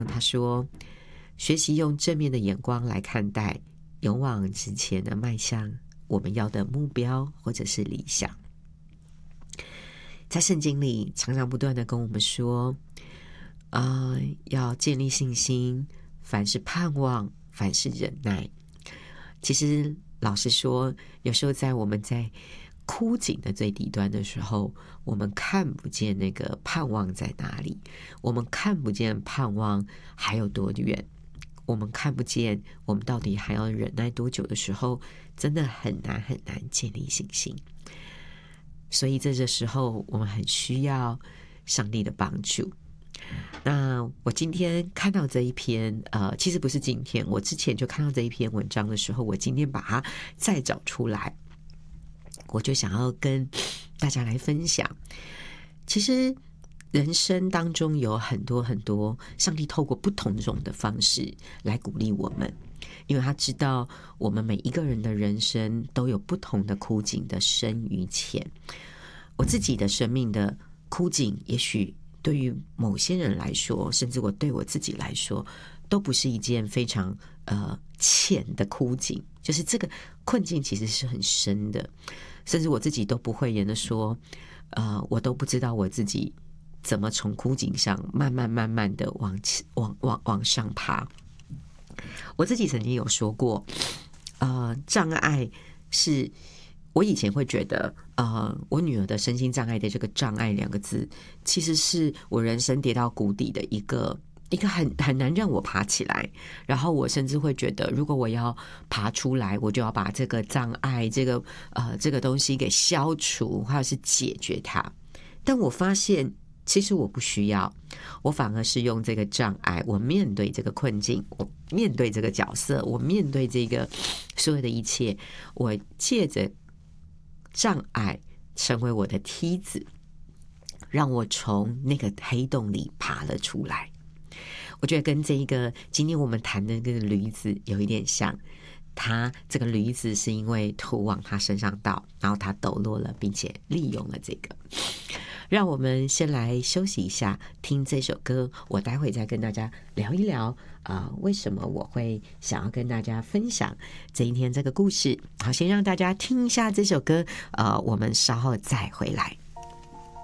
他说，学习用正面的眼光来看待，勇往直前的迈向我们要的目标或者是理想。在圣经里常常不断的跟我们说，要建立信心，凡是盼望，凡是忍耐。其实老实说，有时候在我们在枯井的最底端的时候，我们看不见那个盼望在哪里，我们看不见盼望还有多远，我们看不见我们到底还要忍耐多久的时候，真的很难建立信心。所以在这时候我们很需要上帝的帮助。那我今天看到这一篇其实不是今天，我之前就看到这一篇文章的时候，我今天把它再找出来，我就想要跟大家来分享。其实人生当中有很多很多上帝透过不同种的方式来鼓励我们，因为他知道我们每一个人的人生都有不同的枯井的深与浅。我自己的生命的枯井，也许对于某些人来说，甚至我对我自己来说，都不是一件非常浅的枯井，就是这个困境其实是很深的，甚至我自己都不讳言的说，我都不知道我自己怎么从枯井上慢慢的往上爬。我自己曾经有说过，障碍是我以前会觉得，我女儿的身心障碍的这个障碍2个字，其实是我人生跌到谷底的一个很难让我爬起来。然后我甚至会觉得，如果我要爬出来，我就要把这个障碍这个东西给消除，或者是解决它。但我发现其实我不需要，我反而是用这个障碍，我面对这个困境，我面对这个角色，我面对这个所有的一切，我借着障碍成为我的梯子，让我从那个黑洞里爬了出来。我觉得跟这一个今天我们谈的这个驴子有一点像，他这个驴子是因为土往他身上倒，然后他抖落了，并且利用了这个。让我们先来休息一下，听这首歌，我待会再跟大家聊一聊为什么我会想要跟大家分享这一天这个故事。好，先让大家听一下这首歌，我们稍后再回来。